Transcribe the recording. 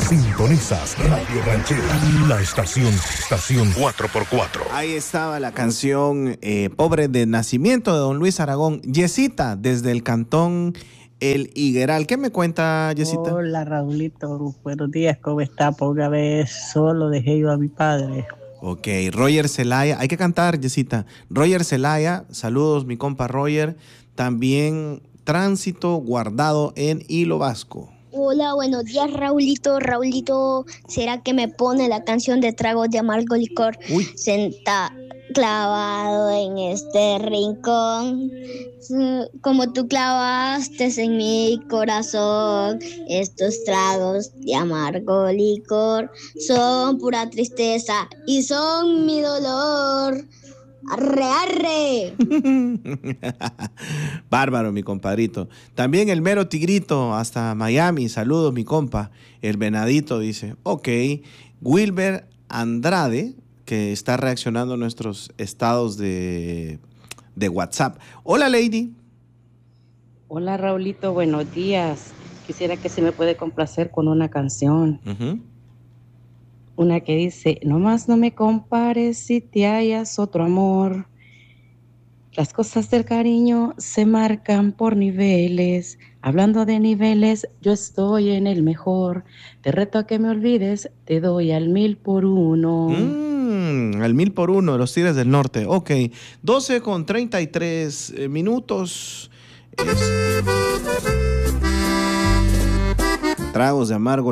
Sintonizas Radio Ranchera, la estación 4x4. Ahí estaba la canción Pobre de Nacimiento de don Luis Aragón. Yesita, desde el cantón El Higueral. ¿Qué me cuenta, Yesita? Hola, Raulito. Buenos días, ¿cómo está? Por una vez solo dejé yo a mi padre. Ok, Roger Zelaya. Hay que cantar, Yesita. Roger Zelaya, saludos, mi compa Roger. También Tránsito Guardado en Hilo Vasco. Hola, buenos días, Raulito. Raulito, ¿será que me pone la canción de Tragos de Amargo Licor? Uy. Senta clavado en este rincón, como tú clavaste en mi corazón. Estos tragos de amargo licor son pura tristeza y son mi dolor. ¡Arre, arre! Bárbaro, mi compadrito. También el mero Tigrito hasta Miami. Saludos, mi compa. El Venadito dice, ok. Wilber Andrade, que está reaccionando a nuestros estados de WhatsApp. Hola, Lady. Hola, Raulito, buenos días. Quisiera que se me puede complacer con una canción. Una que dice, nomás no me compares si te hallas otro amor. Las cosas del cariño se marcan por niveles. Hablando de niveles, yo estoy en el mejor. Te reto a que me olvides, te doy al 1000x1. Al 1000x1, los Tigres del Norte. Ok, 12:33 minutos. Tragos de Amargo